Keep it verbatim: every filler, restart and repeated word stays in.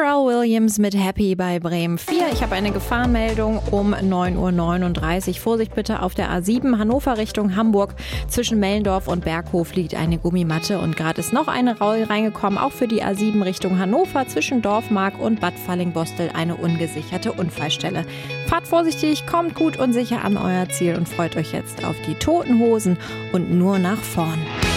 Pharrell Williams mit Happy bei Bremen vier. Ich habe eine Gefahrenmeldung um neun Uhr neununddreißig. Vorsicht bitte auf der A sieben Hannover Richtung Hamburg. Zwischen Mellendorf und Berghof liegt eine Gummimatte und gerade ist noch eine Rolle reingekommen. Auch für die A sieben Richtung Hannover zwischen Dorfmark und Bad Fallingbostel eine ungesicherte Unfallstelle. Fahrt vorsichtig, kommt gut und sicher an euer Ziel und freut euch jetzt auf die Toten Hosen und nur nach vorn.